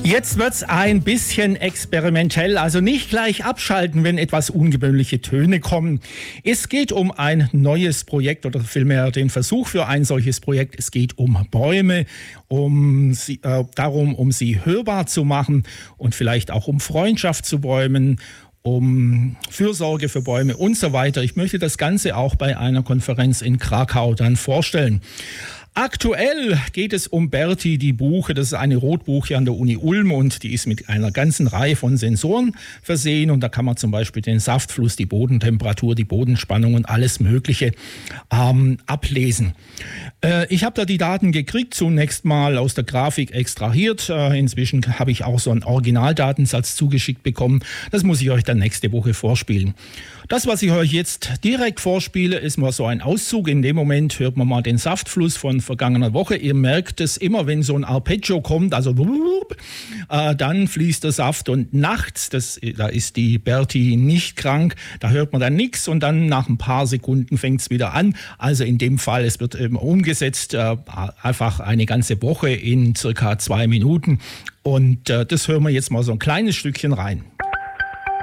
Jetzt wird's ein bisschen experimentell, also nicht gleich abschalten, wenn etwas ungewöhnliche Töne kommen. Es geht um ein neues Projekt oder vielmehr den Versuch für ein solches Projekt. Es geht um Bäume, darum, sie hörbar zu machen und vielleicht auch um Freundschaft zu Bäumen, um Fürsorge für Bäume und so weiter. Ich möchte das Ganze auch bei einer Konferenz in Krakau dann vorstellen. Aktuell geht es um Berti, die Buche. Das ist eine Rotbuche an der Uni Ulm und die ist mit einer ganzen Reihe von Sensoren versehen. Und da kann man zum Beispiel den Saftfluss, die Bodentemperatur, die Bodenspannung und alles Mögliche ablesen. Ich habe da die Daten gekriegt, zunächst mal aus der Grafik extrahiert. Inzwischen habe ich auch so einen Originaldatensatz zugeschickt bekommen. Das muss ich euch dann nächste Woche vorspielen. Das, was ich euch jetzt direkt vorspiele, ist mal so ein Auszug. In dem Moment hört man mal den Saftfluss von vergangener Woche. Ihr merkt es immer, wenn so ein Arpeggio kommt, also dann fließt der Saft und nachts, da ist die Berti nicht krank, da hört man dann nichts und dann nach ein paar Sekunden fängt es wieder an. Also in dem Fall, es wird eben umgesetzt, einfach eine ganze Woche in circa 2 Minuten und das hören wir jetzt mal so ein kleines Stückchen rein.